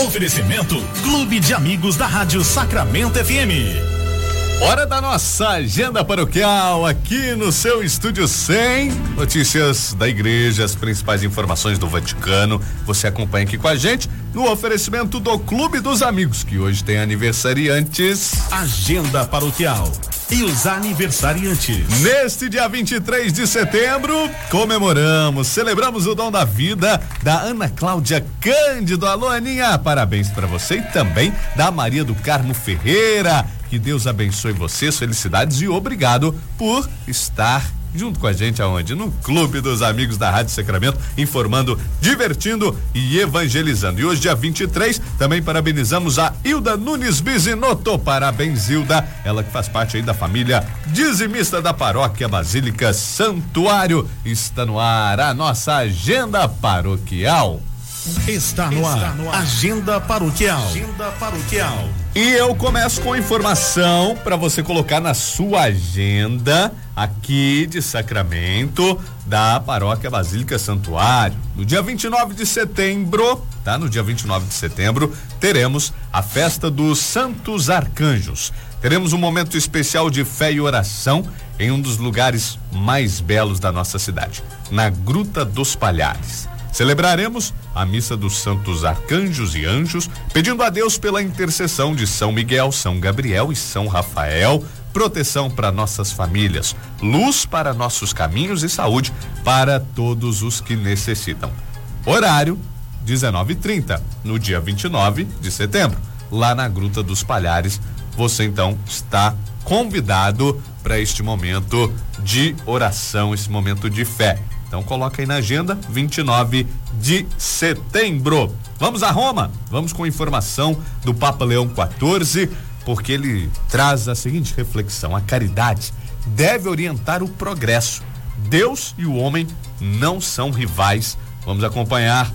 Oferecimento Clube de Amigos da Rádio Sacramento FM. Hora da nossa agenda paroquial aqui no seu Estúdio 100. Notícias da igreja, as principais informações do Vaticano. Você acompanha aqui com a gente no oferecimento do Clube dos Amigos, que hoje tem aniversariantes. Agenda paroquial e os aniversariantes. Neste dia 23 de setembro, celebramos o dom da vida da Ana Cláudia Cândido. Alô, Aninha, parabéns para você, e também da Maria do Carmo Ferreira. Que Deus abençoe vocês, felicidades e obrigado por estar junto com a gente aonde? No Clube dos Amigos da Rádio Sacramento, informando, divertindo e evangelizando. E hoje, dia 23, também parabenizamos a Hilda Nunes Bizinoto. Parabéns, Hilda, ela que faz parte aí da família dizimista da Paróquia Basílica Santuário. Está no ar a nossa agenda paroquial. Está no ar. Agenda paroquial. Agenda paroquial. E eu começo com informação para você colocar na sua agenda aqui de Sacramento da Paróquia Basílica Santuário. No dia 29 de setembro, tá? No dia 29 de setembro, teremos a festa dos Santos Arcanjos. Teremos um momento especial de fé e oração em um dos lugares mais belos da nossa cidade, na Gruta dos Palhares. Celebraremos a missa dos Santos Arcanjos e Anjos, pedindo a Deus pela intercessão de São Miguel, São Gabriel e São Rafael, proteção para nossas famílias, luz para nossos caminhos e saúde para todos os que necessitam. Horário 19h30, no dia 29 de setembro, lá na Gruta dos Palhares. Você então está convidado para este momento de oração, esse momento de fé. Então coloca aí na agenda, 29 de setembro. Vamos a Roma, vamos com informação do Papa Leão XIV, porque ele traz a seguinte reflexão: a caridade deve orientar o progresso. Deus e o homem não são rivais. Vamos acompanhar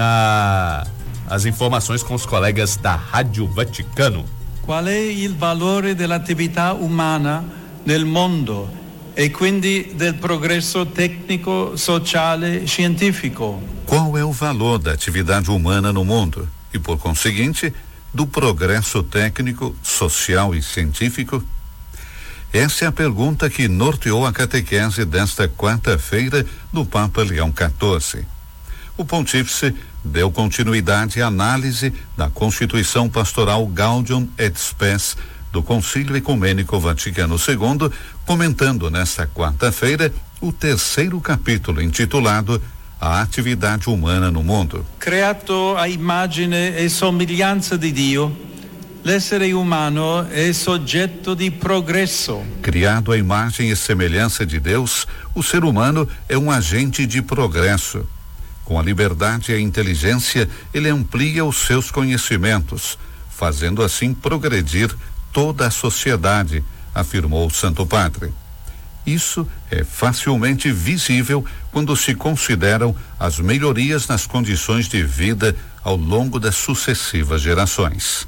as informações com os colegas da Rádio Vaticano. Qual è il valore dell'attività umana nel mondo? E quindi del progresso tecnico, sociale, scientifico. Qual é o valor da atividade humana no mundo e, por conseguinte, do progresso técnico, social e científico? Essa é a pergunta que norteou a catequese desta quarta-feira do Papa Leão XIV. O pontífice deu continuidade à análise da Constituição Pastoral Gaudium et Spes do Concílio Ecumênico Vaticano II, comentando nesta quarta-feira o terceiro capítulo intitulado A Atividade Humana no Mundo. Creato a immagine e somiglianza di Dio, l'essere umano è soggetto di progresso. Criado à imagem e semelhança de Deus, o ser humano é um agente de progresso. Com a liberdade e a inteligência, ele amplia os seus conhecimentos, fazendo assim progredir toda a sociedade, afirmou o Santo Padre. Isso é facilmente visível quando se consideram as melhorias nas condições de vida ao longo das sucessivas gerações.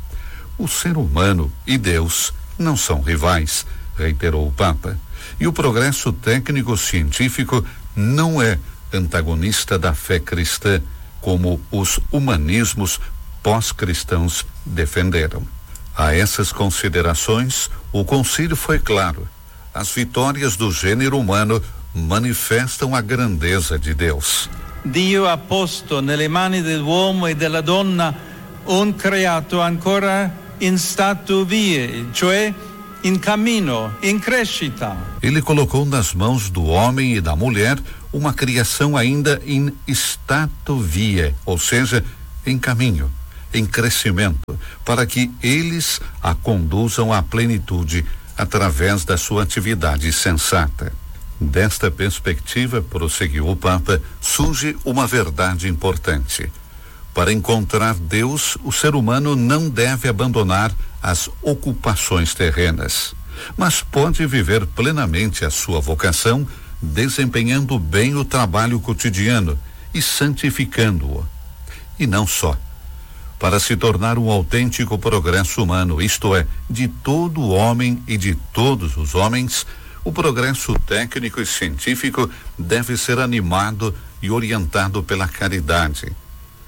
O ser humano e Deus não são rivais, reiterou o Papa, e o progresso técnico-científico não é antagonista da fé cristã, como os humanismos pós-cristãos defenderam. A essas considerações, o concílio foi claro: as vitórias do gênero humano manifestam a grandeza de Deus. Dio ha posto nelle mani dell'uomo e della donna un creato ancora in stato vie, cioè in cammino, in crescita. Ele colocou nas mãos do homem e da mulher uma criação ainda em stato vie, ou seja, em caminho, em crescimento, para que eles a conduzam à plenitude através da sua atividade sensata. Desta perspectiva, prosseguiu o Papa, surge uma verdade importante. Para encontrar Deus, o ser humano não deve abandonar as ocupações terrenas, mas pode viver plenamente a sua vocação, desempenhando bem o trabalho cotidiano e santificando-o. E não só. Para se tornar um autêntico progresso humano, isto é, de todo o homem e de todos os homens, o progresso técnico e científico deve ser animado e orientado pela caridade.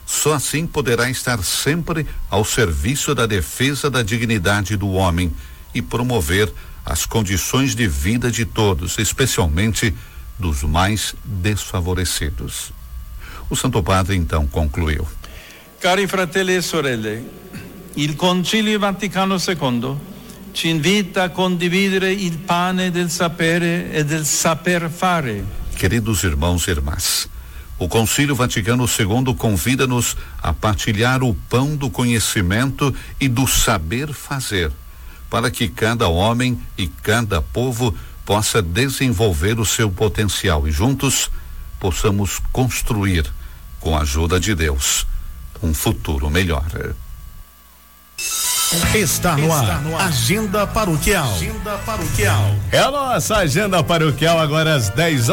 Só assim poderá estar sempre ao serviço da defesa da dignidade do homem e promover as condições de vida de todos, especialmente dos mais desfavorecidos. O Santo Padre então concluiu: Cari fratelli e sorelle, il Concilio Vaticano II ci invita a condividere il pane del sapere e del saper fare. Queridos irmãos e irmãs, o Concílio Vaticano II convida-nos a partilhar o pão do conhecimento e do saber fazer, para que cada homem e cada povo possa desenvolver o seu potencial e juntos possamos construir, com a ajuda de Deus, um futuro melhor. Está no ar. Agenda Paroquial. É a nossa agenda paroquial agora às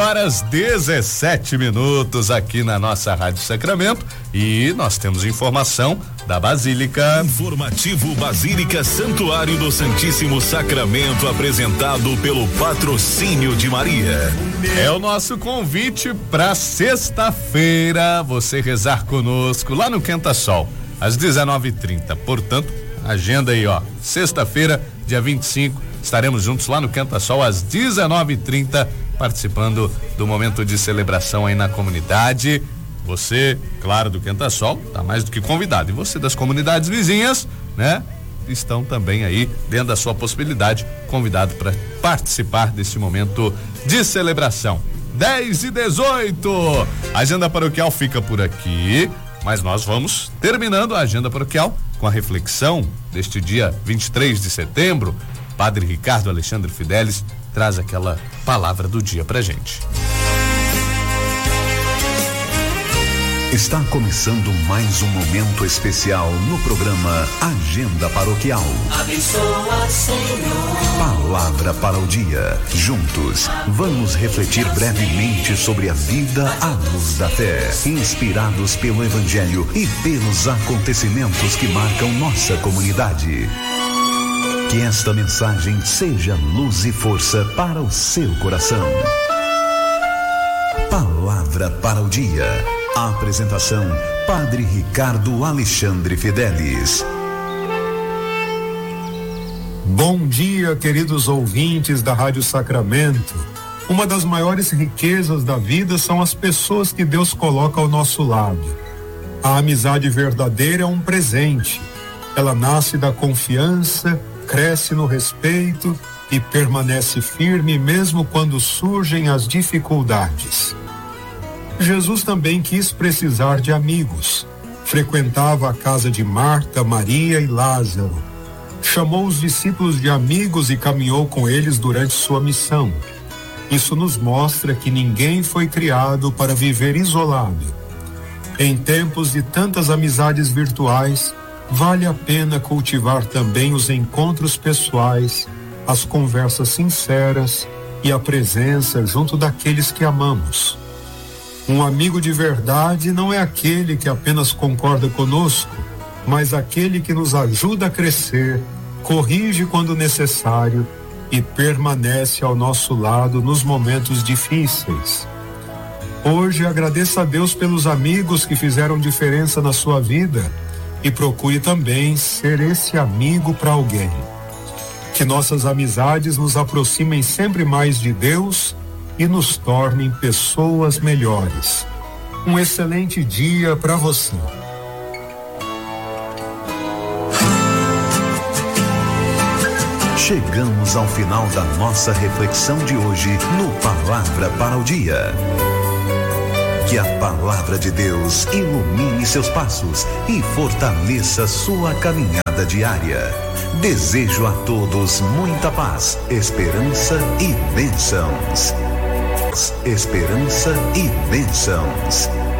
10h17 aqui na nossa Rádio Sacramento, e nós temos informação da Basílica. Informativo Basílica Santuário do Santíssimo Sacramento, apresentado pelo Patrocínio de Maria. É o nosso convite para sexta-feira, você rezar conosco lá no Quenta-Sol, às 19h30. Portanto, agenda aí, ó. Sexta-feira, dia 25, estaremos juntos lá no Quenta-Sol às 19h30, participando do momento de celebração aí na comunidade. Você, claro, do Quenta-Sol, tá mais do que convidado. E você das comunidades vizinhas, né? Estão também aí, dentro da sua possibilidade, convidado para participar desse momento de celebração. 10h18. A agenda paroquial fica por aqui, mas nós vamos terminando a agenda paroquial com a reflexão deste dia 23 de setembro. Padre Ricardo Alexandre Fidelis traz aquela palavra do dia pra gente. Está começando mais um momento especial no programa Agenda Paroquial. Abençoa, Senhor. Palavra para o dia. Juntos, vamos refletir brevemente sobre a vida à luz da fé, inspirados pelo Evangelho e pelos acontecimentos que marcam nossa comunidade. Que esta mensagem seja luz e força para o seu coração. Palavra para o dia. A apresentação: Padre Ricardo Alexandre Fidelis. Bom dia, queridos ouvintes da Rádio Sacramento. Uma das maiores riquezas da vida são as pessoas que Deus coloca ao nosso lado. A amizade verdadeira é um presente. Ela nasce da confiança, cresce no respeito e permanece firme mesmo quando surgem as dificuldades. Jesus também quis precisar de amigos. Frequentava a casa de Marta, Maria e Lázaro. Chamou os discípulos de amigos e caminhou com eles durante sua missão. Isso nos mostra que ninguém foi criado para viver isolado. Em tempos de tantas amizades virtuais, vale a pena cultivar também os encontros pessoais, as conversas sinceras e a presença junto daqueles que amamos. Um amigo de verdade não é aquele que apenas concorda conosco, mas aquele que nos ajuda a crescer, corrige quando necessário e permanece ao nosso lado nos momentos difíceis. Hoje agradeça a Deus pelos amigos que fizeram diferença na sua vida e procure também ser esse amigo para alguém. Que nossas amizades nos aproximem sempre mais de Deus e nos tornem pessoas melhores. Um excelente dia para você. Chegamos ao final da nossa reflexão de hoje no Palavra para o Dia. Que a palavra de Deus ilumine seus passos e fortaleça sua caminhada diária. Desejo a todos muita paz, esperança e bênçãos. Esperança e bênçãos.